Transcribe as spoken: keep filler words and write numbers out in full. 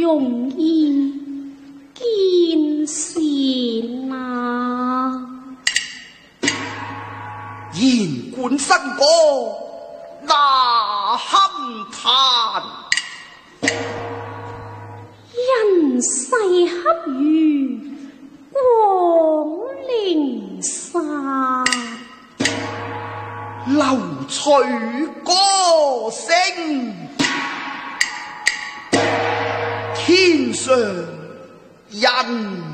容易見善啊！ 言冠新歌那堪嘆， 人世恰如光靈沙， 留取歌聲天上人